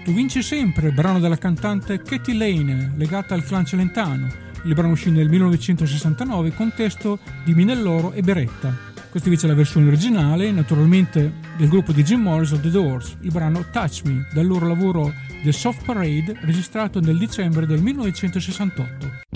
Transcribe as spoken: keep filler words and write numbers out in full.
Tu vinci sempre, brano della cantante Katie Lane, legata al clan Celentano. Il brano uscì nel millenovecentosessantanove con testo di Minelloro e Beretta. Questa invece è la versione originale, naturalmente del gruppo di Jim Morrison, The Doors, il brano Touch Me, dal loro lavoro The Soft Parade, registrato nel dicembre del millenovecentosessantotto.